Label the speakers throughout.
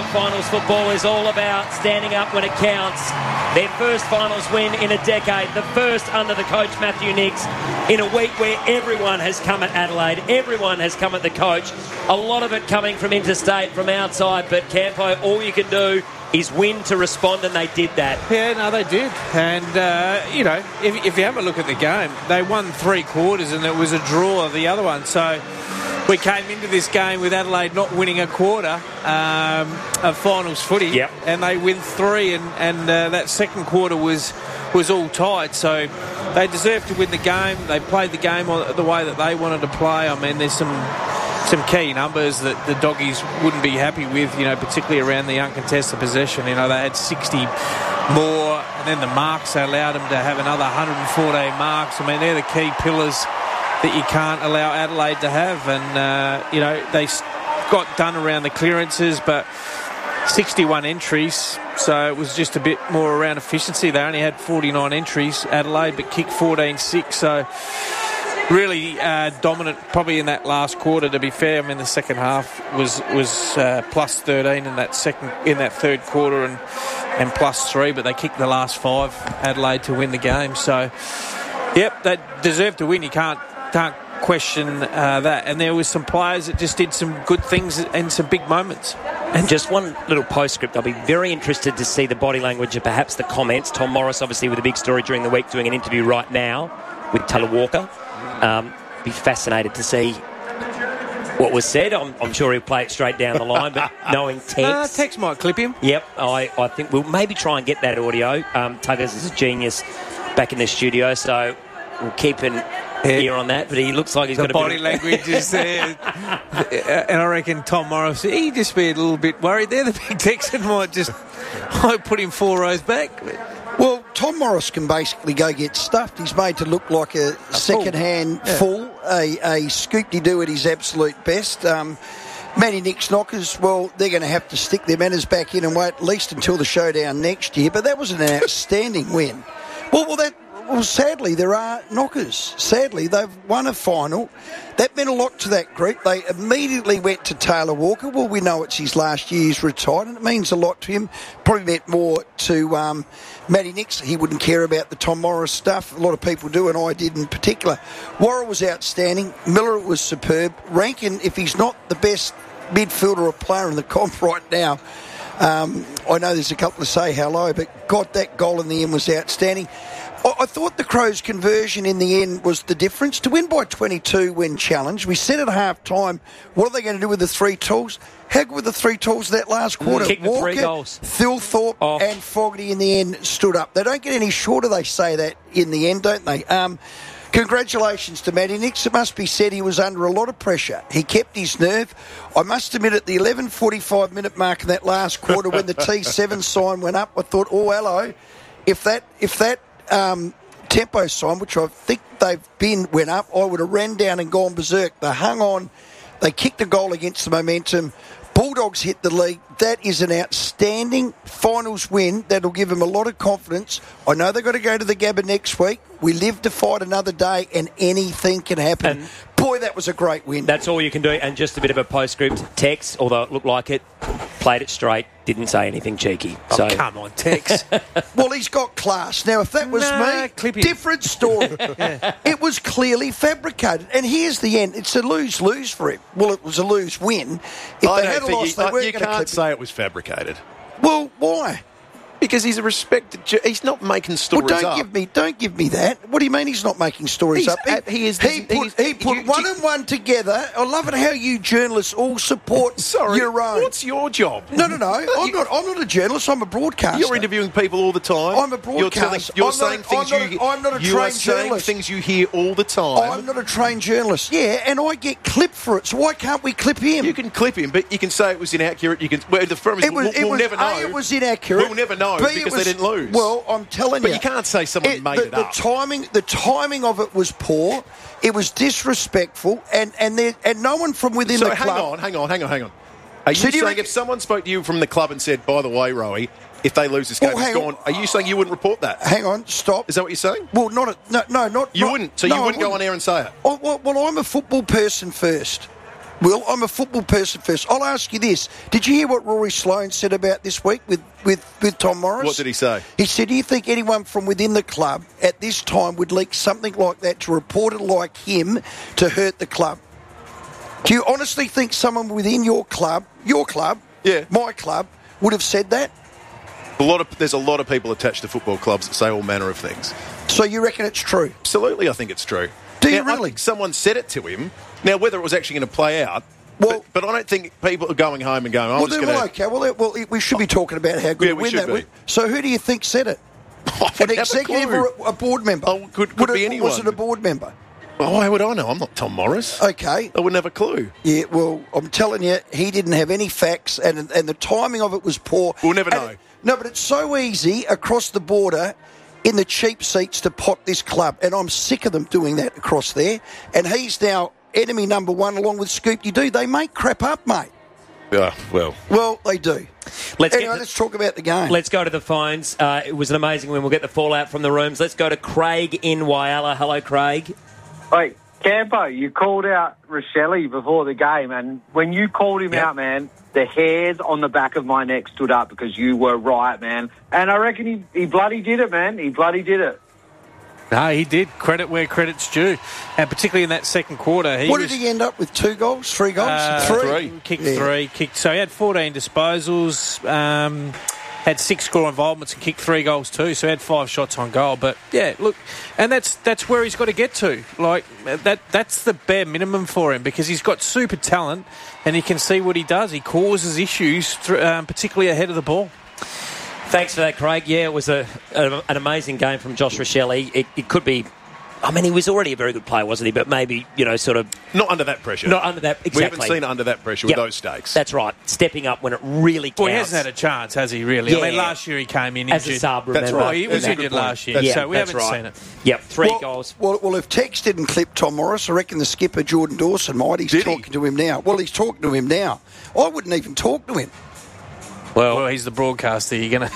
Speaker 1: AFL Finals football is all about standing up when it counts. Their first finals win in a decade, the first under the coach Matthew Nicks, in a week where everyone has come at Adelaide, everyone has come at the coach, a lot of it coming from interstate, from outside, but Campo, all you can do is win to respond, and they did that.
Speaker 2: Yeah, no, they did. And, if you have a look at the game, they won 3 quarters and it was a draw the other one. So we came into this game with Adelaide not winning a quarter of finals footy.
Speaker 1: Yep.
Speaker 2: And they win 3, and that second quarter was all tied. So they deserved to win the game. They played the game the way that they wanted to play. I mean, there's some key numbers that the Doggies wouldn't be happy with, particularly around the uncontested possession. They had 60 more, and then the marks, they allowed them to have another 114 marks. I mean, they're the key pillars that you can't allow Adelaide to have. And, they got done around the clearances, but 61 entries, so it was just a bit more around efficiency. They only had 49 entries, Adelaide, but kicked 14-6, so really dominant probably in that last quarter, to be fair. I mean, the second half was plus 13 in that third quarter and plus 3, but they kicked the last 5, Adelaide, to win the game. So, yep, they deserved to win. You can't question that. And there was some players that just did some good things and some big moments.
Speaker 1: And just one little postscript, I'll be very interested to see the body language and perhaps the comments. Tom Morris, obviously, with a big story during the week, doing an interview right now with Taylor Walker. Be fascinated to see what was said. I'm sure he'll play it straight down the line, but knowing Tex...
Speaker 2: Tex might clip him.
Speaker 1: Yep, I think we'll maybe try and get that audio. Tuggers is a genius back in the studio, so we'll keep an ear on that, but he looks like he's got a
Speaker 2: body language is there. And I reckon Tom Morris, he'd just be a little bit worried there. The big Texan might put him 4 rows back.
Speaker 3: Well, Tom Morris can basically go get stuffed. He's made to look like a second-hand fool, a scoop-de-doo at his absolute best. Matty Nicks knockers, well, they're going to have to stick their manners back in and wait at least until the showdown next year. But that was an outstanding win. Well, sadly, there are knockers. Sadly, they've won a final. That meant a lot to that group. They immediately went to Taylor Walker. Well, we know it's his last year. He's retired, and it means a lot to him. Probably meant more to Matty Nicks. He wouldn't care about the Tom Morris stuff. A lot of people do, and I did in particular. Worrell was outstanding. Miller was superb. Rankin, if he's not the best midfielder or player in the comp right now, I know there's a couple to say hello, but God, that goal in the end was outstanding. I thought the Crows' conversion in the end was the difference. To win by 22 when challenged, we said at half-time, what are they going to do with the 3 tools? How good were the 3 tools that last quarter?
Speaker 1: Kick the
Speaker 3: Walker,
Speaker 1: 3 goals.
Speaker 3: Thilthorpe and Fogarty in the end stood up. They don't get any shorter, they say that in the end, don't they? Congratulations to Matty Nicks. It must be said he was under a lot of pressure. He kept his nerve. I must admit, at the 11:45-minute mark in that last quarter when the T7 sign went up, I thought, oh, hello, if that tempo sign, which I think went up, I would have ran down and gone berserk. They hung on. They kicked a goal against the momentum. Bulldogs hit the league. That is an outstanding finals win that'll give them a lot of confidence. I know they've got to go to the Gabba next week. We live to fight another day, and anything can happen.
Speaker 1: And
Speaker 3: boy, that was a great win.
Speaker 1: That's all you can do. And just a bit of a postscript. Tex, although it looked like it, played it straight, didn't say anything cheeky.
Speaker 2: Oh, come on, Tex.
Speaker 3: Well, he's got class. Now, if that was me, different story. Yeah. It was clearly fabricated. And here's the end. It's a lose-lose for him. Well, it was a lose-win. If they had lost, they weren't going to clip
Speaker 4: You can't say it was fabricated.
Speaker 3: Well, why?
Speaker 4: Because he's a respected... He's not making stories up.
Speaker 3: Don't give me that. What do you mean he's not making stories up? He put one and one together. I love it how you journalists all support your own.
Speaker 4: What's your job?
Speaker 3: No. I'm not a journalist. I'm a broadcaster.
Speaker 4: You're interviewing people all the time.
Speaker 3: I'm a broadcaster.
Speaker 4: You're saying things
Speaker 3: I'm not a trained
Speaker 4: are saying
Speaker 3: journalist.
Speaker 4: Things you hear all the time.
Speaker 3: I'm not a trained journalist. Yeah, and I get clipped for it. So why can't we clip him?
Speaker 4: You can clip him, but you can say it was inaccurate. You can. Well, the firm is, we'll never know.
Speaker 3: It was inaccurate.
Speaker 4: We'll never know because they didn't lose.
Speaker 3: Well, I'm telling you.
Speaker 4: But you can't say someone made it up.
Speaker 3: The timing of it was poor. It was disrespectful, and no one from within the club...
Speaker 4: Hang on. Are you saying if someone spoke to you from the club and said, by the way, Rowie, if they lose this game, it's gone, are you saying you wouldn't report that?
Speaker 3: Hang on, stop.
Speaker 4: Is that what you're saying?
Speaker 3: Well, not...
Speaker 4: You wouldn't? So you wouldn't go on air and say it?
Speaker 3: Well, I'm a football person first. Will, I'm a football person first. I'll ask you this. Did you hear what Rory Sloane said about this week with Tom Morris?
Speaker 4: What did he say?
Speaker 3: He said, do you think anyone from within the club at this time would leak something like that to a reporter like him to hurt the club? Do you honestly think someone within your club,
Speaker 4: yeah,
Speaker 3: my club, would have said that?
Speaker 4: There's a lot of people attached to football clubs that say all manner of things.
Speaker 3: So you reckon it's true?
Speaker 4: Absolutely, I think it's true.
Speaker 3: Do you really?
Speaker 4: I think someone said it to him. Now, whether it was actually going to play out,
Speaker 3: well,
Speaker 4: but I don't think people are going home and going, I'm just going to...
Speaker 3: Well, we should be talking about how good
Speaker 4: we should be.
Speaker 3: So who do you think said it? An executive or a board member?
Speaker 4: Oh, could be anyone.
Speaker 3: Was it a board member?
Speaker 4: Oh, how would I know? I'm not Tom Morris.
Speaker 3: Okay.
Speaker 4: I wouldn't have a clue.
Speaker 3: Yeah, well, I'm telling you, he didn't have any facts, and the timing of it was poor.
Speaker 4: We'll never know.
Speaker 3: No, but it's so easy across the border in the cheap seats to pot this club, and I'm sick of them doing that across there. And he's now enemy number one along with Scoop-de-Doo. They make crap up, mate.
Speaker 4: Yeah, well.
Speaker 3: Well, they do. Let's talk about the game.
Speaker 1: Let's go to the phones. It was an amazing win. We'll get the fallout from the rooms. Let's go to Craig in Whyalla. Hello, Craig.
Speaker 5: Wait, Campo, you called out Rochelle before the game, and when you called him out, man, the hairs on the back of my neck stood up because you were right, man. And I reckon he bloody did it, man. He bloody did it.
Speaker 2: No, he did. Credit where credit's due. And particularly in that second quarter.
Speaker 3: Did he end up with 2 goals, 3 goals? 3.
Speaker 2: Kicked 3. So he had 14 disposals, had 6 score involvements and kicked 3 goals too. So he had 5 shots on goal. But, yeah, look, and that's where he's got to get to. Like, that's the bare minimum for him because he's got super talent and you can see what he does. He causes issues, particularly ahead of the ball.
Speaker 1: Thanks for that, Craig. Yeah, it was an amazing game from Josh Rochelle. It could be... I mean, he was already a very good player, wasn't he? But maybe, sort of...
Speaker 4: Not under that pressure.
Speaker 1: Not under that, exactly.
Speaker 4: We haven't seen it under that pressure with those stakes.
Speaker 1: That's right. Stepping up when it really counts.
Speaker 2: Well, he hasn't had a chance, has he, really? Yeah. I mean, last year he came in
Speaker 1: as
Speaker 2: injured.
Speaker 1: a sub, remember?
Speaker 2: That's right. He was injured last year, so we haven't seen it.
Speaker 1: Yep, 3 goals.
Speaker 3: Well, if Tex didn't clip Tom Morris, I reckon the skipper, Jordan Dawson, might. He's talking to him now. Well, he's talking to him now. I wouldn't even talk to him.
Speaker 2: Well, he's the broadcaster. You're going to...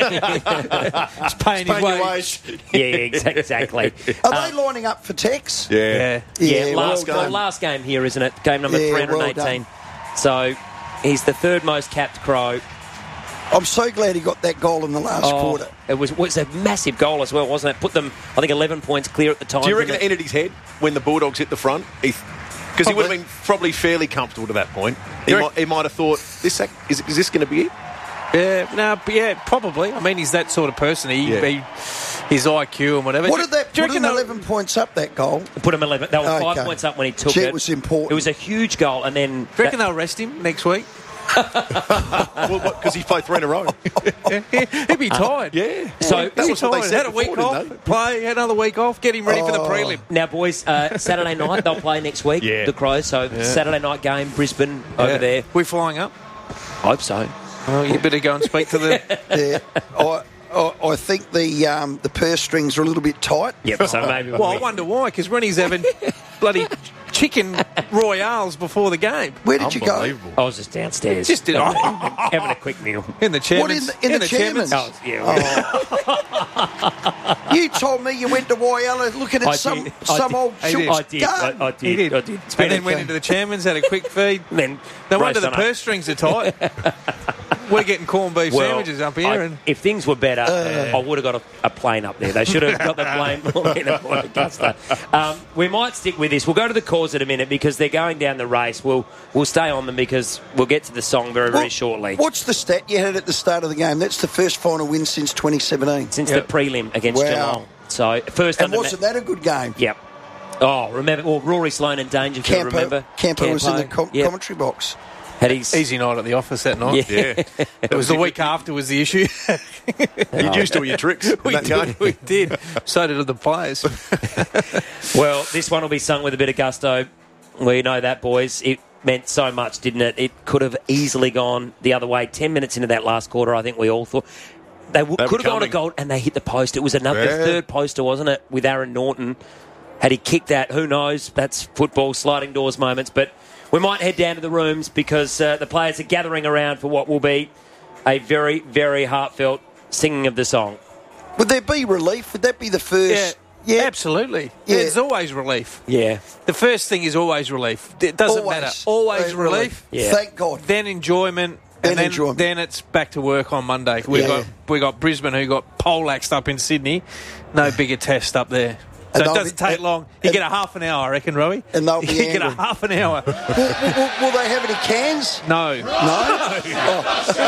Speaker 2: He's paying his wage.
Speaker 1: Yeah, exactly.
Speaker 3: Are they lining up for Tex?
Speaker 1: Yeah. Last game here, isn't it? Game number 318. So he's the 3rd most capped Crow.
Speaker 3: I'm so glad he got that goal in the last quarter.
Speaker 1: It was a massive goal as well, wasn't it? Put them, I think, 11 points clear at the time.
Speaker 4: Do you reckon it entered his head when the Bulldogs hit the front? Because he would have been probably fairly comfortable to that point. He might have thought, is this going to be it?
Speaker 2: Probably. I mean, he's that sort of person. His IQ and whatever.
Speaker 3: What did that put him 11 points up, that goal?
Speaker 1: Put him 11. They were 5 points up when he took it.
Speaker 3: It was important.
Speaker 1: It was a huge goal, and then...
Speaker 2: Do you reckon they'll rest him next week?
Speaker 4: Because he played 3 in a row.
Speaker 2: He'd be tired.
Speaker 4: Yeah.
Speaker 1: So
Speaker 4: that was what they said.
Speaker 2: Had a week off, play, had another week off, get him ready for the prelim.
Speaker 1: Now, boys, Saturday night they'll play next week.
Speaker 4: Yeah.
Speaker 1: The Crows. So Saturday night game, Brisbane over there.
Speaker 2: We're flying up.
Speaker 1: Hope so.
Speaker 2: Well, you better go and speak to the.
Speaker 3: I think the purse strings are a little bit tight.
Speaker 1: Yep. So maybe.
Speaker 2: Well, I wonder why. Because Rennie's having bloody chicken royales before the game.
Speaker 3: Where did you go?
Speaker 1: I was just downstairs. Having a quick meal.
Speaker 2: In the chairman's.
Speaker 3: What, in the chairman's? You told me you went to Whyalla looking at some old short garden.
Speaker 1: I did.
Speaker 2: And then went into the chairman's, had a quick feed. No wonder the purse strings are tight. We're getting corned beef sandwiches up here.
Speaker 1: If things were better, I would have got a plane up there. They should have got the plane in Augusta. We might stick with this. We'll go to the cause in a minute because they're going down the race. We'll stay on them because we'll get to the song very shortly.
Speaker 3: What's the stat you had at the start of the game? That's the first final win since 2017.
Speaker 1: Since the prelim against Geelong. So first.
Speaker 3: And wasn't that a good game?
Speaker 1: Yep. Oh, remember? Well, Rory Sloane and Dangerfield. Remember?
Speaker 3: Campo was in the commentary box.
Speaker 2: Easy night at the office that night.
Speaker 4: Yeah.
Speaker 2: It was the week after was the issue.
Speaker 4: You used all your tricks.
Speaker 2: We did. So did the players.
Speaker 1: Well, this one will be sung with a bit of gusto. We know that, boys. It meant so much, didn't it? It could have easily gone the other way. 10 minutes into that last quarter, I think we all thought they could have gone a goal, and they hit the post. It was another third poster, wasn't it, with Aaron Norton. Had he kicked that, who knows? That's football, sliding doors moments, but... We might head down to the rooms because the players are gathering around for what will be a very, very heartfelt singing of the song.
Speaker 3: Would there be relief? Would that be the first Yeah.
Speaker 2: Absolutely.
Speaker 3: Yeah.
Speaker 2: There's always relief.
Speaker 1: Yeah.
Speaker 2: The first thing is always relief. It doesn't matter. Always relief.
Speaker 1: Yeah.
Speaker 3: Thank God.
Speaker 2: Then enjoyment. And then it's back to work on Monday. We got Brisbane, who got poleaxed up in Sydney. No bigger test up there. So it doesn't take long. You get a half an hour, I reckon, Rowie.
Speaker 3: And they'll be
Speaker 2: You get a
Speaker 3: angry.
Speaker 2: half an hour.
Speaker 3: Will they have any cans?
Speaker 2: No.
Speaker 3: No? Oh.